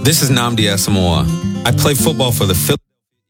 This is Nnamdi Asamoah. I play football for the Philadelphia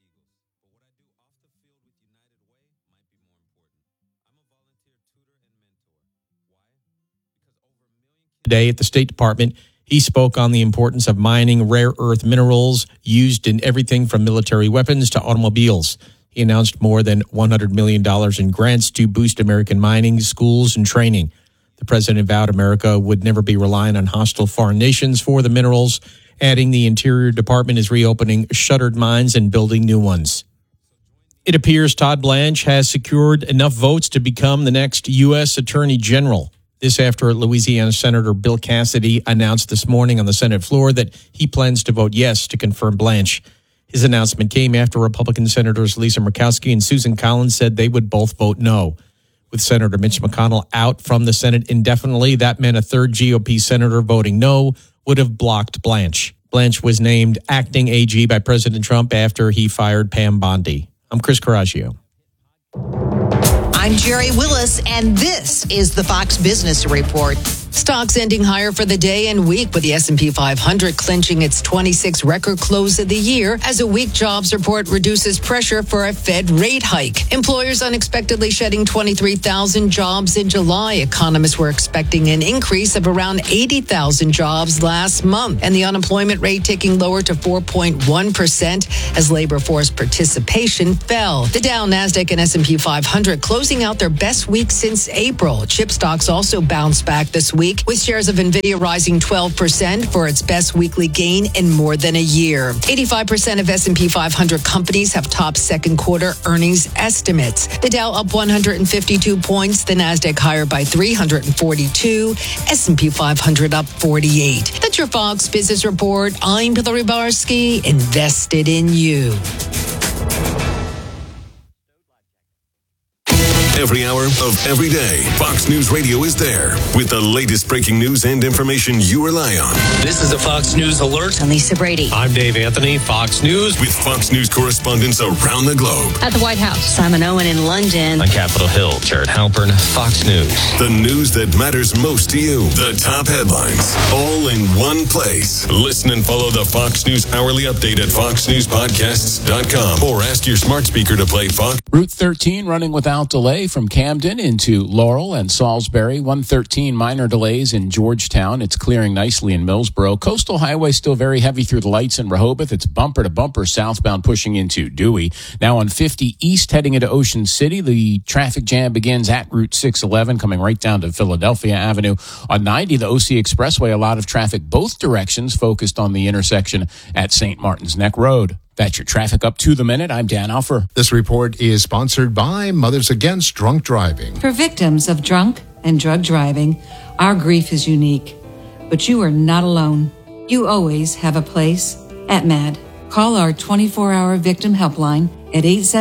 Today at the State Department, he spoke on the importance of mining rare earth minerals used in everything from military weapons to automobiles. He announced more than $100 million in grants to boost American mining, schools, and training. The president vowed America would never be relying on hostile foreign nations for the minerals, adding the Interior Department is reopening shuttered mines and building new ones. It appears Todd Blanche has secured enough votes to become the next U.S. Attorney General. This after Louisiana Senator Bill Cassidy announced this morning on the Senate floor that he plans to vote yes to confirm Blanche. His announcement came after Republican Senators Lisa Murkowski and Susan Collins said they would both vote no. With Senator Mitch McConnell out from the Senate indefinitely, that meant a third GOP senator voting no would have blocked Blanche. Blanche was named acting AG by President Trump after he fired Pam Bondi. I'm Chris Coraggio. I'm Jerry Willis, and this is the Fox Business Report. Stocks ending higher for the day and week, with the S&P 500 clinching its 26th record close of the year as a weak jobs report reduces pressure for a Fed rate hike. Employers unexpectedly shedding 23,000 jobs in July. Economists were expecting an increase of around 80,000 jobs last month, and the unemployment rate ticking lower to 4.1% as labor force participation fell. The Dow, Nasdaq, and S&P 500 closing out their best week since April. Chip stocks also bounced back this week, with shares of NVIDIA rising 12% for its best weekly gain in more than a year. 85% of S&P 500 companies have topped second quarter earnings estimates. The Dow up 152 points, the Nasdaq higher by 342, S&P 500 up 48. That's your Fox Business Report. I'm Hillary Barsky, invested in you. Every hour of every day, Fox News Radio is there with the latest breaking news and information you rely on. This is a Fox News Alert. I'm Lisa Brady. I'm Dave Anthony, Fox News. With Fox News correspondents around the globe. At the White House, Simon Owen in London. On Capitol Hill, Jared Halpern, Fox News. The news that matters most to you. The top headlines, all in one place. Listen and follow the Fox News Hourly Update at foxnewspodcasts.com or ask your smart speaker to play Fox. Route 13 running without delay from Camden into Laurel and Salisbury. 113 minor delays in Georgetown. It's clearing nicely in Millsboro. Coastal Highway still very heavy through the lights in Rehoboth. It's bumper to bumper southbound pushing into Dewey. Now on 50 East heading into Ocean City, the traffic jam begins at Route 611 coming right down to Philadelphia Avenue. On 90, the OC Expressway, a lot of traffic both directions focused on the intersection at St. Martin's Neck Road. That's your traffic up to the minute. I'm Dan Alfer. This report is sponsored by Mothers Against Drunk Driving. For victims of drunk and drug driving, our grief is unique, but you are not alone. You always have a place at MAD. Call our 24-hour victim helpline at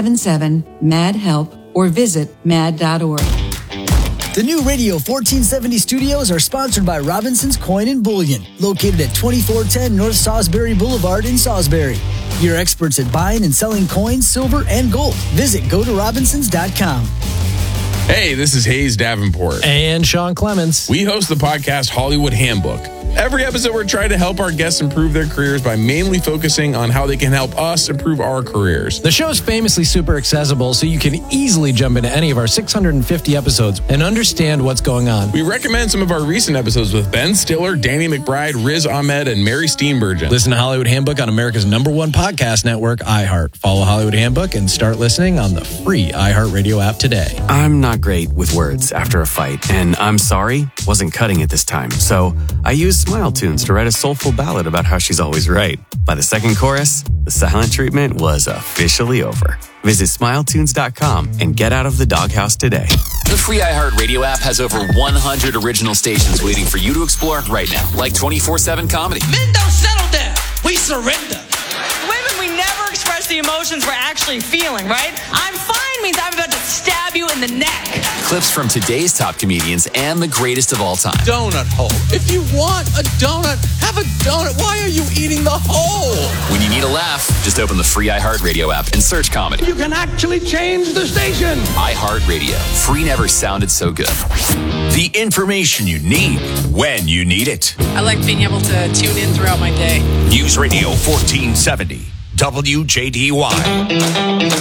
877-MAD-HELP or visit mad.org. The new Radio 1470 studios are sponsored by Robinson's Coin and Bullion, located at 2410 North Salisbury Boulevard in Salisbury. Your experts at buying and selling coins, silver, and gold. Visit GoToRobinsons.com. Hey, this is Hayes Davenport. And Sean Clements. We host the podcast Hollywood Handbook. Every episode, we're trying to help our guests improve their careers by mainly focusing on how they can help us improve our careers. The show is famously super accessible, so you can easily jump into any of our 650 episodes and understand what's going on. We recommend some of our recent episodes with Ben Stiller, Danny McBride, Riz Ahmed, and Mary Steenburgen. Listen to Hollywood Handbook on America's #1 podcast network, iHeart. Follow Hollywood Handbook and start listening on the free iHeartRadio app today. I'm not great with words after a fight, and I'm sorry wasn't cutting it this time. So I used Smile Tunes to write a soulful ballad about how she's always right. By the second chorus, the silent treatment was officially over. Visit SmileTunes.com and get out of the doghouse today. The free iHeartRadio app has over 100 original stations waiting for you to explore right now, like 24/7 comedy. Men don't settle down. We surrender. Women, we never express express the emotions we're actually feeling, right? I'm fine means I'm about to stab you in the neck. Clips from today's top comedians and the greatest of all time. Donut hole. If you want a donut, have a donut. Why are you eating the hole? When you need a laugh, just open the free iHeartRadio app and search comedy. You can actually change the station. iHeartRadio. Free never sounded so good. The information you need when you need it. I like being able to tune in throughout my day. News Radio 1470, WJDY.